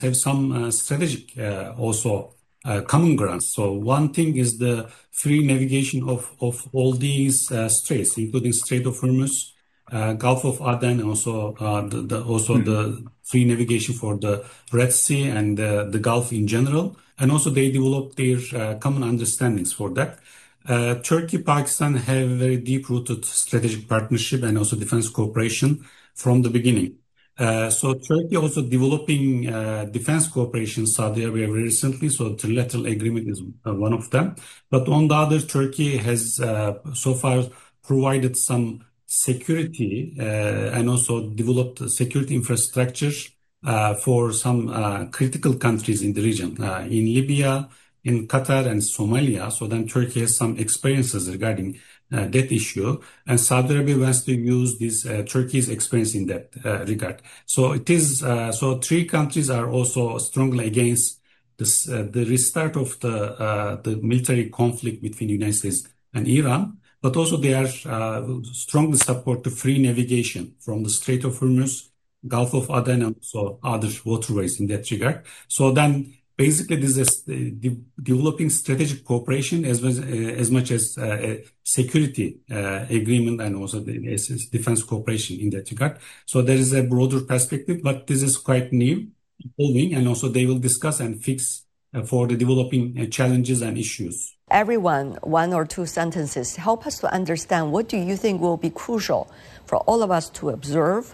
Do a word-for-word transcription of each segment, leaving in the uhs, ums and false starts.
have some uh, strategic uh, also uh, common grounds. So one thing is the free navigation of, of all these uh, straits, including Strait of Hormuz, uh, Gulf of Aden, also uh, the, the also mm-hmm. the free navigation for the Red Sea and uh, the Gulf in general. And also they developed their uh, common understandings for that. Uh, Turkey, Pakistan have very deep-rooted strategic partnership and also defense cooperation from the beginning. Uh, so Turkey also developing uh, defense cooperation Saudi Arabia very recently. So trilateral agreement is uh, one of them. But on the other, Turkey has uh, so far provided some security uh, and also developed security infrastructure uh, for some uh, critical countries in the region, uh, in Libya, in Qatar and Somalia. So then Turkey has some experiences regarding uh, that issue. And Saudi Arabia wants to use this uh, Turkey's experience in that uh, regard. So it is, uh, so three countries are also strongly against this, uh, the restart of the, uh, the military conflict between the United States and Iran. But also they are uh, strongly support the free navigation from the Strait of Hormuz, Gulf of Aden, and also other waterways in that regard. So then basically, this is de- developing strategic cooperation as well, uh, as much as uh, a security uh, agreement and also the defense cooperation in that regard. So there is a broader perspective, but this is quite new, evolving, and also they will discuss and fix uh, for the developing uh, challenges and issues. Everyone, one or two sentences, help us to understand what do you think will be crucial for all of us to observe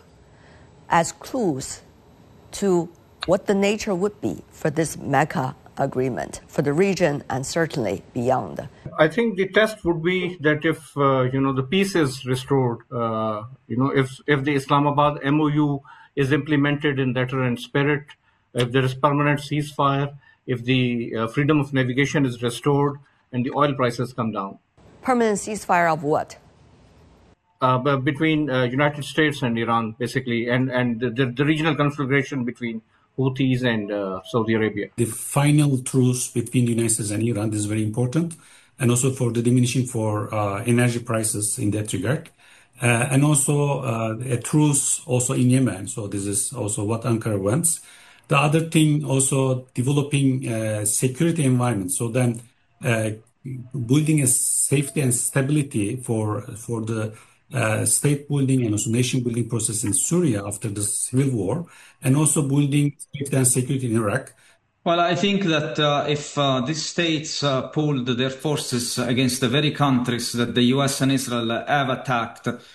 as clues to what the nature would be for this Mecca agreement for the region and certainly beyond. I think the test would be that if uh, you know the peace is restored, uh, you know if if the Islamabad M O U is implemented in letter and spirit, if there is permanent ceasefire, if the uh, freedom of navigation is restored, and the oil prices come down. Permanent ceasefire of what? Uh, between uh, United States and Iran, basically, and and the, the regional conflagration between Houthis and uh, Saudi Arabia. The final truce between the United States and Iran is very important, and also for the diminishing for uh, energy prices in that regard. Uh, and also uh, a truce also in Yemen. So this is also what Ankara wants. The other thing also developing a security environment. So then uh, building a safety and stability for, for the Uh, state building and also nation building process in Syria after the civil war, and also building safety and security in Iraq. Well, I think that uh, if uh, these states uh, pulled their forces against the very countries that the U S and Israel have attacked, uh,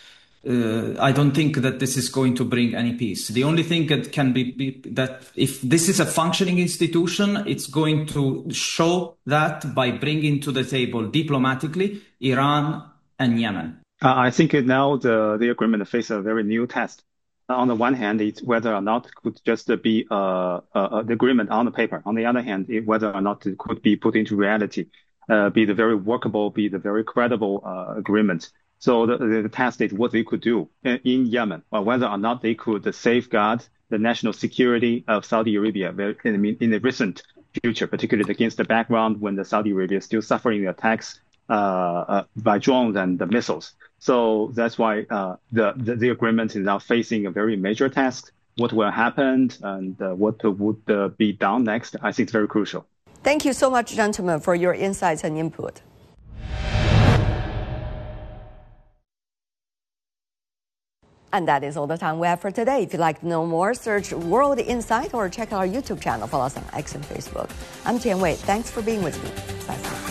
I don't think that this is going to bring any peace. The only thing that can be, be that if this is a functioning institution, it's going to show that by bringing to the table diplomatically Iran and Yemen. Uh, I think now the, the agreement faces a very new test. Uh, on the one hand, it's whether or not it could just be uh, uh, the agreement on the paper. On the other hand, it, whether or not it could be put into reality, uh, be the very workable, be the very credible uh, agreement. So the, the, the test is what they could do in, in Yemen, or whether or not they could safeguard the national security of Saudi Arabia in, in the recent future, particularly against the background when the Saudi Arabia is still suffering the attacks uh, uh, by drones and the missiles. So that's why uh, the, the the agreement is now facing a very major task. What will happen and uh, what would uh, be done next, I think it's very crucial. Thank you so much, gentlemen, for your insights and input. And that is all the time we have for today. If you'd like to know more, search World Insight or check out our YouTube channel. Follow us on X and Facebook. I'm Tian Wei. Thanks for being with me. Bye for now.